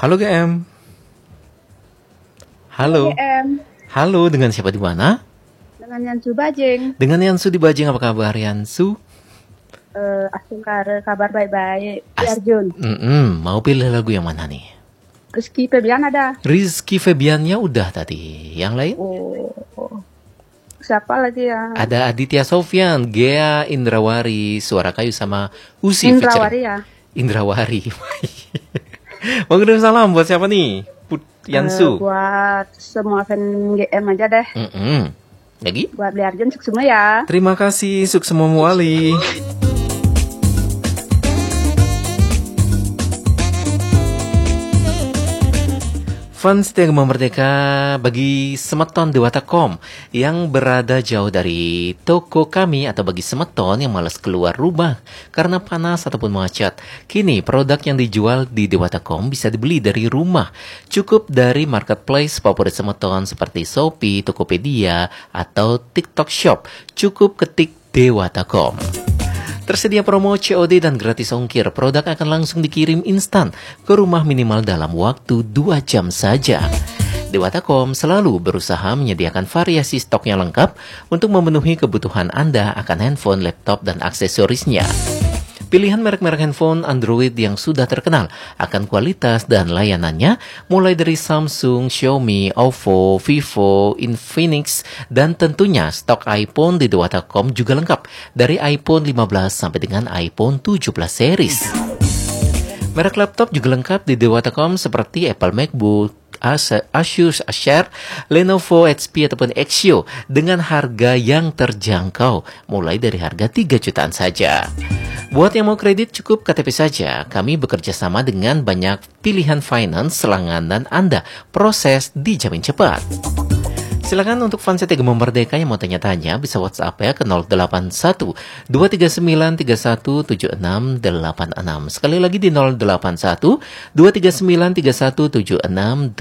Halo GM. Halo. GM, Halo, dengan siapa di mana? dengan Yansu Bajing. Dengan Yansu di Bajing, apa kabar Yansu? Kabar baik-baik. As- Arjun, Mau pilih lagu yang mana nih? Rizky Febian ada. Rizky Febiannya udah tadi. Yang lain? Oh, siapa lagi ya? Ada Aditya Sofyan, Gea Indrawari, Suara Kayu sama Usi Indrawari ya. Indrawari. Mau kirim salam buat siapa nih? Yansu. Buat semua fan GM aja deh. Lagi? Buat beli Arjun sukses semua ya. Terima kasih, sukses semua Wali. Fun Setia Gema Merdeka bagi Semeton Dewata.com yang berada jauh dari toko kami atau bagi Semeton yang malas keluar rumah karena panas ataupun macet. Kini produk yang dijual di Dewata.com bisa dibeli dari rumah. Cukup dari marketplace favorit Semeton seperti Shopee, Tokopedia, atau TikTok Shop. Cukup ketik Dewata.com. Tersedia promo COD dan gratis ongkir. Produk akan langsung dikirim instan ke rumah minimal dalam waktu 2 jam saja. Dewata.com selalu berusaha menyediakan variasi stok yang lengkap untuk memenuhi kebutuhan Anda akan handphone, laptop, dan aksesorisnya. Pilihan merek-merek handphone Android yang sudah terkenal akan kualitas dan layanannya, mulai dari Samsung, Xiaomi, Oppo, Vivo, Infinix, dan tentunya stok iPhone di Dewata.com juga lengkap, dari iPhone 15 sampai dengan iPhone 17 series. Merek laptop juga lengkap di Dewata.com seperti Apple MacBook, Asus, Acer, Lenovo, HP, ataupun Axio dengan harga yang terjangkau, mulai dari harga 3 jutaan saja. Buat yang mau kredit cukup KTP saja. Kami bekerja sama dengan banyak pilihan finance langganan Anda. Proses dijamin cepat. Silakan untuk fans Setia Gema Merdeka yang mau tanya-tanya bisa WhatsApp ya ke 081 239 3176 86. Sekali lagi di 081 239 3176